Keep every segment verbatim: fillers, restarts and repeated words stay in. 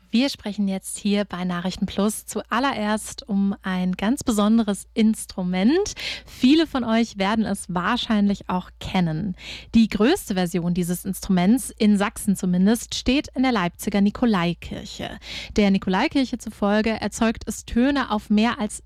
Wir sprechen jetzt hier bei Nachrichten Plus zuallererst um ein ganz besonderes Instrument. Viele von euch werden es wahrscheinlich auch kennen. Die größte Version dieses Instruments, in Sachsen zumindest, steht in der Leipziger Nikolaikirche. Der Nikolaikirche zufolge erzeugt es Töne auf mehr als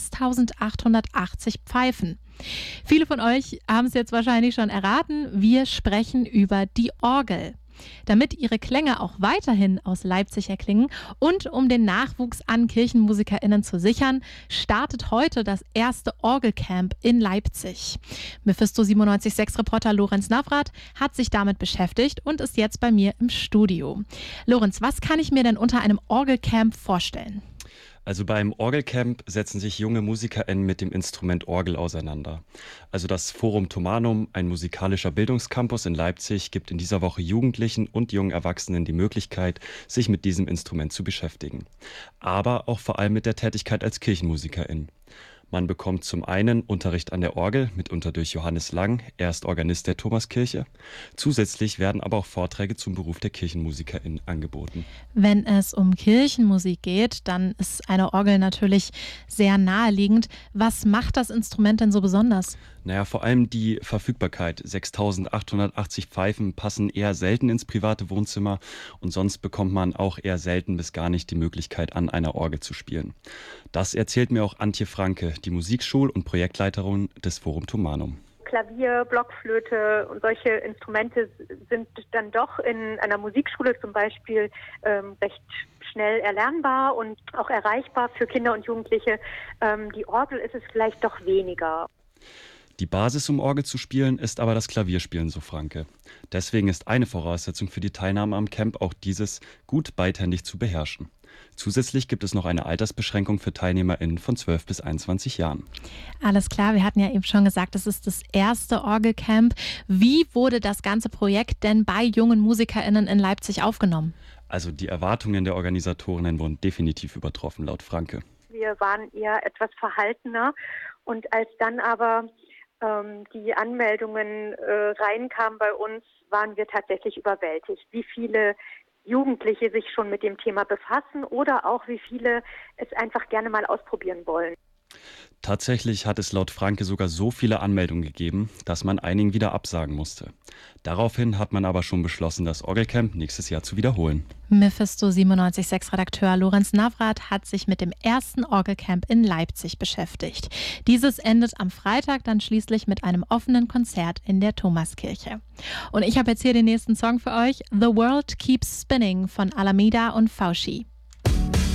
sechstausendachthundertachtzig Pfeifen. Viele von euch haben es jetzt wahrscheinlich schon erraten, wir sprechen über die Orgel. Damit ihre Klänge auch weiterhin aus Leipzig erklingen und um den Nachwuchs an KirchenmusikerInnen zu sichern, startet heute das erste Orgelcamp in Leipzig. Mephisto siebenundneunzig Komma sechs Reporter Lorenz Navrat hat sich damit beschäftigt und ist jetzt bei mir im Studio. Lorenz, was kann ich mir denn unter einem Orgelcamp vorstellen? Also beim Orgelcamp setzen sich junge MusikerInnen mit dem Instrument Orgel auseinander. Also das Forum Thomanum, ein musikalischer Bildungscampus in Leipzig, gibt in dieser Woche Jugendlichen und jungen Erwachsenen die Möglichkeit, sich mit diesem Instrument zu beschäftigen. Aber auch vor allem mit der Tätigkeit als KirchenmusikerIn. Man bekommt zum einen Unterricht an der Orgel, mitunter durch Johannes Lang, er ist Organist der Thomaskirche. Zusätzlich werden aber auch Vorträge zum Beruf der KirchenmusikerInnen angeboten. Wenn es um Kirchenmusik geht, dann ist eine Orgel natürlich sehr naheliegend. Was macht das Instrument denn so besonders? Naja, vor allem die Verfügbarkeit. sechstausendachthundertachtzig Pfeifen passen eher selten ins private Wohnzimmer und sonst bekommt man auch eher selten bis gar nicht die Möglichkeit, an einer Orgel zu spielen. Das erzählt mir auch Antje Franke, die Musikschul- und Projektleiterin des Forum Thomanum. Klavier, Blockflöte und solche Instrumente sind dann doch in einer Musikschule zum Beispiel ähm, recht schnell erlernbar und auch erreichbar für Kinder und Jugendliche. Ähm, die Orgel ist es vielleicht doch weniger. Die Basis, um Orgel zu spielen, ist aber das Klavierspielen, so Franke. Deswegen ist eine Voraussetzung für die Teilnahme am Camp auch dieses, gut beidhändig zu beherrschen. Zusätzlich gibt es noch eine Altersbeschränkung für TeilnehmerInnen von zwölf bis einundzwanzig Jahren. Alles klar, wir hatten ja eben schon gesagt, es ist das erste Orgelcamp. Wie wurde das ganze Projekt denn bei jungen MusikerInnen in Leipzig aufgenommen? Also die Erwartungen der Organisatorinnen wurden definitiv übertroffen, laut Franke. Wir waren eher etwas verhaltener und als dann aber ähm, die Anmeldungen äh, reinkamen bei uns, waren wir tatsächlich überwältigt, wie viele Jugendliche sich schon mit dem Thema befassen oder auch wie viele es einfach gerne mal ausprobieren wollen. Tatsächlich hat es laut Franke sogar so viele Anmeldungen gegeben, dass man einigen wieder absagen musste. Daraufhin hat man aber schon beschlossen, das Orgelcamp nächstes Jahr zu wiederholen. Mephisto siebenundneunzig Komma sechs Redakteur Lorenz Navrat hat sich mit dem ersten Orgelcamp in Leipzig beschäftigt. Dieses endet am Freitag dann schließlich mit einem offenen Konzert in der Thomaskirche. Und ich habe jetzt hier den nächsten Song für euch, The World Keeps Spinning von Alameda und Fauci.